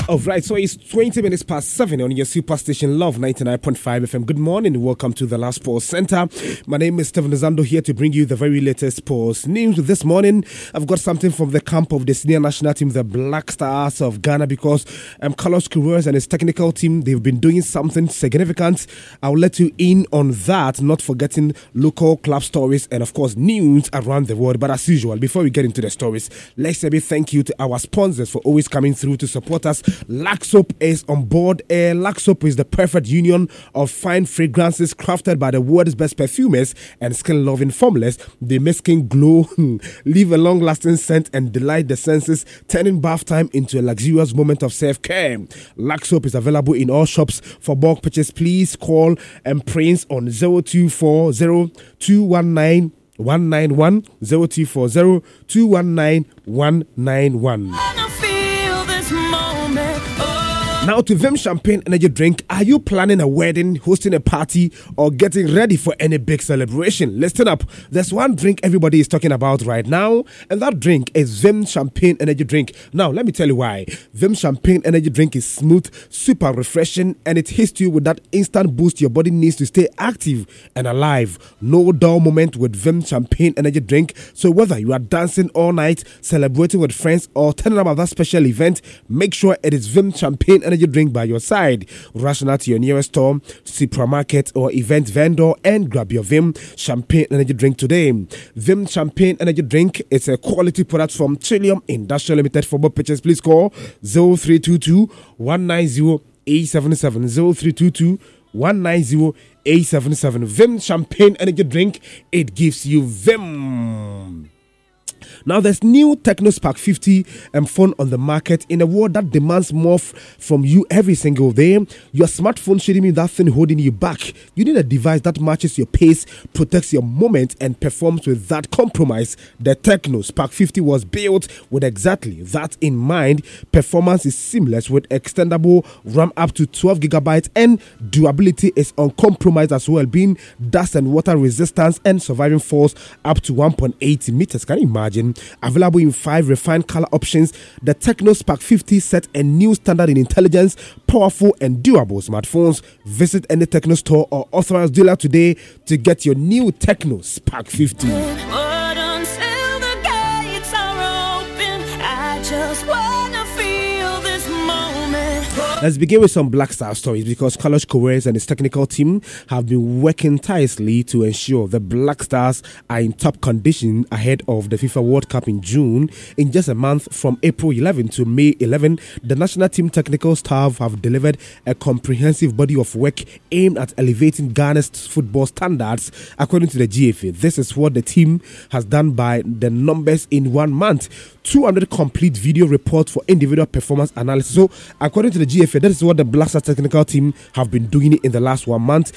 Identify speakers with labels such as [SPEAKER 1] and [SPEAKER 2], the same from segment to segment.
[SPEAKER 1] All right, so it's 20 minutes past 7 on your superstation Love 99.5 FM. Good morning. Welcome to the Last Sports Center. My name is Stephen Zando here to bring you the very latest sports news. This morning, I've got something from the camp of the senior national team, the Black Stars of Ghana, because Carlos Queiroz and his technical team, they've been doing something significant. I'll let you in on that, not forgetting local club stories and, of course, news around the world. But as usual, before we get into the stories, let's say a big thank you to our sponsors for always coming through to support us. Lux Soap is on board. Lux Soap is the perfect union of fine fragrances crafted by the world's best perfumers and skin-loving formulas. They make skin glow, leave a long-lasting scent, and delight the senses, turning bath time into a luxurious moment of self-care. Lux Soap is available in all shops. For bulk purchase, please call Prince on 0240 219 191 0240 219 191. Now to Vim Champagne Energy Drink. Are you planning a wedding, hosting a party, or getting ready for any big celebration? Listen up. There's one drink everybody is talking about right now, and that drink is Vim Champagne Energy Drink. Now, let me tell you why. Vim Champagne Energy Drink is smooth, super refreshing, and it hits you with that instant boost your body needs to stay active and alive. No dull moment with Vim Champagne Energy Drink. So whether you are dancing all night, celebrating with friends, or turning up at that special event, make sure it is Vim Champagne Energy Drink by your side. Rush out to your nearest store, supermarket, or event vendor and grab your Vim Champagne Energy Drink today. Vim Champagne Energy Drink is a quality product from Trillium Industrial Limited. For more purchase, please call 0322 190 877 0322 190 877. Vim Champagne Energy Drink. It gives you Vim. Now, there's new TechnoSpark 50 phone on the market in a world that demands more from you every single day. Your smartphone shouldn't be that thing holding you back. You need a device that matches your pace, protects your moment, and performs without compromise. The TechnoSpark 50 was built with exactly that in mind. Performance is seamless with extendable RAM up to 12 gigabytes, and durability is uncompromised as well, being dust and water resistance and surviving falls up to 1.8 meters. Can you imagine? Available in 5 refined color options, the TechnoSpark 50 set a new standard in intelligence, powerful and durable smartphones. Visit any Techno store or authorized dealer today to get your new TechnoSpark 50. Let's begin with some Black Star stories, because Carlos Queiroz and his technical team have been working tirelessly to ensure the Black Stars are in top condition ahead of the FIFA World Cup in June. In just a month, from April 11 to May 11, the national team technical staff have delivered a comprehensive body of work aimed at elevating Ghana's football standards, according to the GFA. This is what the team has done by the numbers in 1 month. 200 complete video reports for individual performance analysis. So, according to the GFA, that is what the Black Stars technical team have been doing in the last 1 month.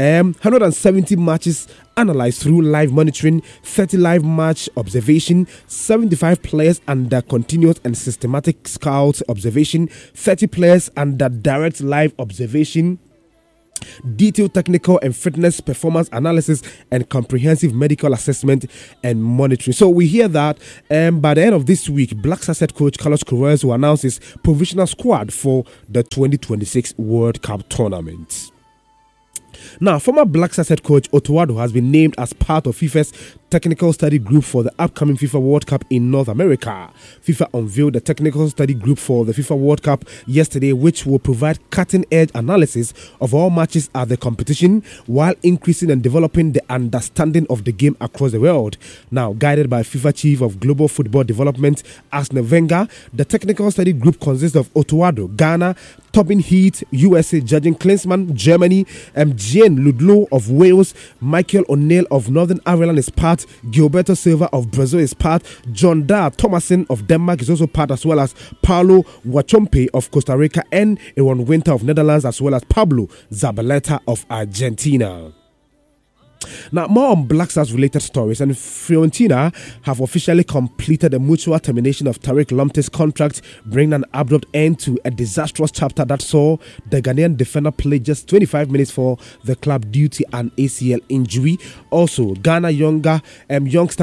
[SPEAKER 1] 170 matches analyzed through live monitoring, 30 live match observation, 75 players under continuous and systematic scout observation, 30 players under direct live observation, detailed technical and fitness performance analysis, and comprehensive medical assessment and monitoring. So we hear that by the end of this week, Black Stars head coach Carlos Queiroz will announce his provisional squad for the 2026 World Cup tournament. Now, former Black Stars head coach Otuado has been named as part of FIFA's technical study group for the upcoming FIFA World Cup in North America. FIFA unveiled the technical study group for the FIFA World Cup yesterday, which will provide cutting-edge analysis of all matches at the competition while increasing and developing the understanding of the game across the world. Now, guided by FIFA Chief of Global Football Development Arsene Wenger, the technical study group consists of Otuado, Ghana, Tobin Heath, USA, Jurgen Klinsmann, Germany, Jean Ludlow of Wales, Michael O'Neill of Northern Ireland is part, Gilberto Silva of Brazil is part, John Dar Thomason of Denmark is also part, as well as Paulo Wachompe of Costa Rica and Aaron Winter of Netherlands, as well as Pablo Zabaleta of Argentina. Now, more on Black Stars related stories, and Fiorentina have officially completed the mutual termination of Tariq Lamptey's contract, bringing an abrupt end to a disastrous chapter that saw the Ghanaian defender play just 25 minutes for the club due to an ACL injury. Also, Ghana youngster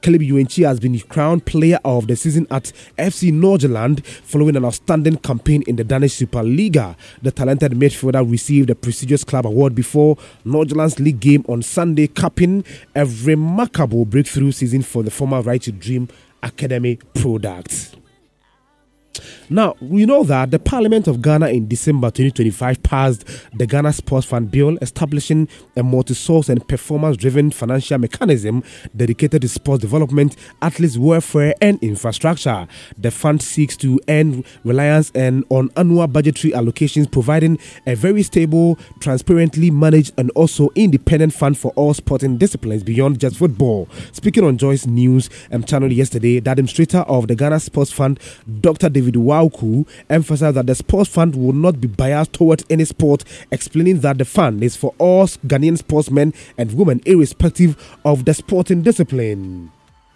[SPEAKER 1] Caleb Uenchi has been crowned player of the season at FC Norgeland following an outstanding campaign in the Danish Superliga. The talented midfielder received the prestigious club award before Norgeland's league game on Sunday, capping a remarkable breakthrough season for the former Right to Dream Academy product. Now, we know that the Parliament of Ghana in December 2025 passed the Ghana Sports Fund Bill, establishing a multi-source and performance-driven financial mechanism dedicated to sports development, athletes' welfare and infrastructure. The fund seeks to end reliance on annual budgetary allocations, providing a very stable, transparently managed and also independent fund for all sporting disciplines beyond just football. Speaking on Joyce News channel yesterday, the administrator of the Ghana Sports Fund, Dr. David Wauku, emphasized that the sports fund will not be biased towards any sport, explaining that the fund is for all Ghanaian sportsmen and women, irrespective of the sporting discipline.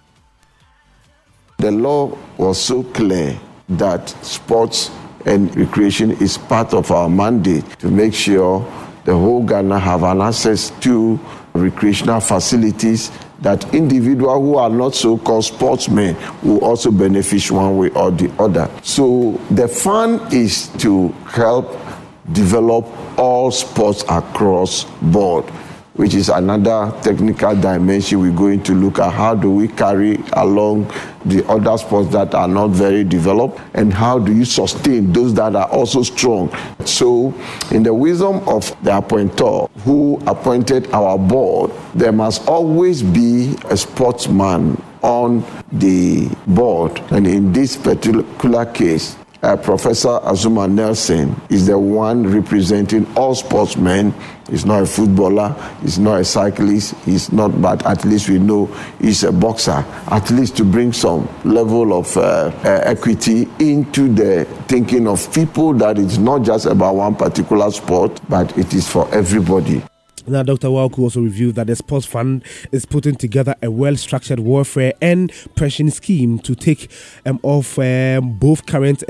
[SPEAKER 2] The law was so clear that sports and recreation is part of our mandate to make sure the whole Ghana have an access to recreational facilities, that individuals who are not so-called sportsmen will also benefit one way or the other. So the fund is to help develop all sports across board, which is another technical dimension we're going to look at. How do we carry along the other sports that are not very developed, and how do you sustain those that are also strong? So in the wisdom of the appointer who appointed our board, there must always be a sportsman on the board. And in this particular case, Professor Azuma Nelson is the one representing all sportsmen. He's not a footballer, he's not a cyclist, he's not, but at least we know he's a boxer. At least to bring some level of equity into the thinking of people, that it's not just about one particular sport, but it is for everybody.
[SPEAKER 1] Now, Dr. Wauku also reviewed that the Sports Fund is putting together a well-structured welfare and pension scheme to take care of both current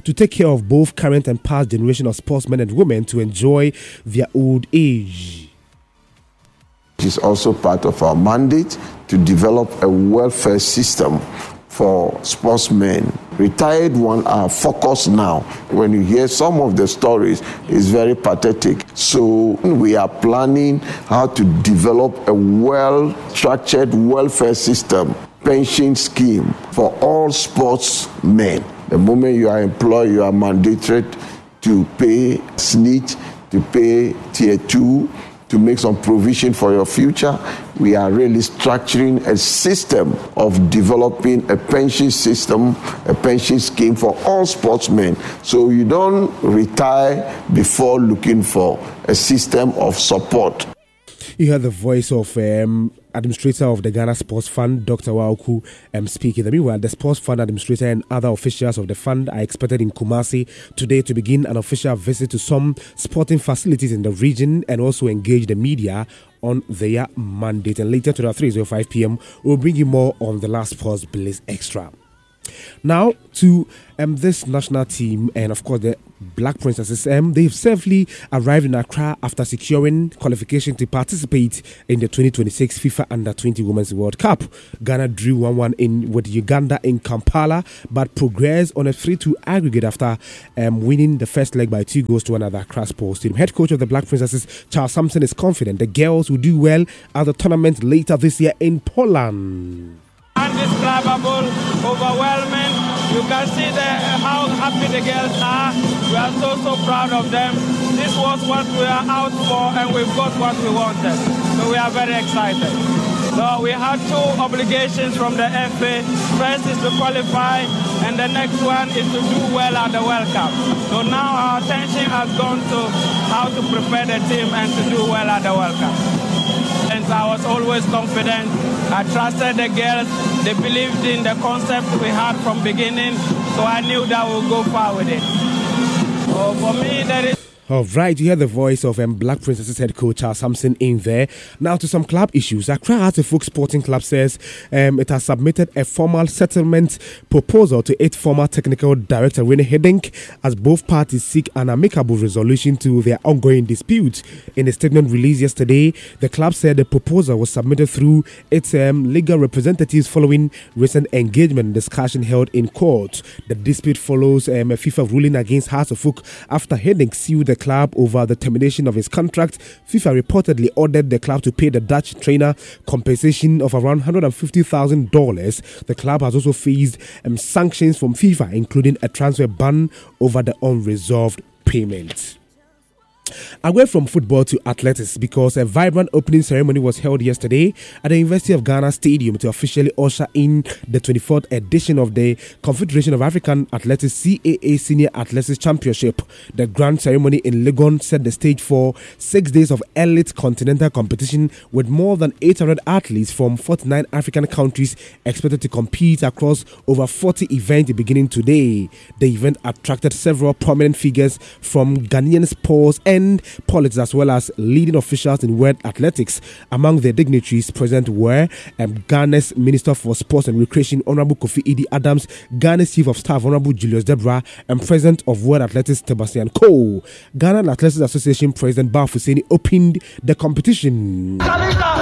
[SPEAKER 1] and past generation of sportsmen and women to enjoy their old age.
[SPEAKER 2] It is also part of our mandate to develop a welfare system for sportsmen. Retired ones are focused now. When you hear some of the stories, it's very pathetic. So we are planning how to develop a well-structured welfare system, pension scheme for all sportsmen. The moment you are employed, you are mandated to pay SNIT, to pay Tier 2, to make some provision for your future. We are really structuring a system of developing a pension system, a pension scheme for all sportsmen. So you don't retire before looking for a system of support.
[SPEAKER 1] You heard the voice of administrator of the Ghana Sports Fund, Dr. Wauku, speaking. Meanwhile, the Sports Fund administrator and other officials of the fund are expected in Kumasi today to begin an official visit to some sporting facilities in the region and also engage the media on their mandate. And later to the 3:05 p.m., we'll bring you more on the last Sports Blaze Extra. Now to this national team and of course the Black Princesses. They've safely arrived in Accra after securing qualification to participate in the 2026 FIFA Under-20 Women's World Cup. Ghana drew 1-1 in with Uganda in Kampala, but progressed on a 3-2 aggregate after winning the first leg by 2-1 at the Accra Sports Stadium. Head coach of the Black Princesses, Charles Sampson, is confident the girls will do well at the tournament later this year in Poland.
[SPEAKER 3] Indescribable, overwhelming. You can see how happy the girls are. We are so proud of them. This was what we are out for, and we've got what we wanted. So we are very excited. So we had two obligations from the FA. First is to qualify, and the next one is to do well at the World Cup. So now our attention has gone to how to prepare the team and to do well at the World Cup. And I was always confident. I trusted the girls. They believed in the concept we had from beginning. So I knew that we'll go far with it. So for me, there is...
[SPEAKER 1] All right, you hear the voice of Black Princesses head coach Charles Sampson in there. Now to some club issues. Accra Hearts Sporting Club says it has submitted a formal settlement proposal to its former technical director Rene Hedink as both parties seek an amicable resolution to their ongoing dispute. In a statement released yesterday, the club said the proposal was submitted through its legal representatives following recent engagement and discussion held in court. The dispute follows a FIFA ruling against Hearts of Oak after Hedink sued the club over the termination of his contract. FIFA reportedly ordered the club to pay the Dutch trainer compensation of around $150,000. The club has also faced sanctions from FIFA, including a transfer ban over the unresolved payment. Away from football to athletics, because a vibrant opening ceremony was held yesterday at the University of Ghana Stadium to officially usher in the 24th edition of the Confederation of African Athletics CAA Senior Athletics Championship. The grand ceremony in Legon set the stage for 6 days of elite continental competition with more than 800 athletes from 49 African countries expected to compete across over 40 events beginning today. The event attracted several prominent figures from Ghanaian sports and politics, as well as leading officials in world athletics. Among the dignitaries present were Ghana's Minister for Sports and Recreation, Honorable Kofi Idi Adams, Ghana's Chief of Staff, Honorable Julius Debra, and President of World Athletics, Sebastian Coe. Ghana Athletics Association President Baf Husseini opened the competition.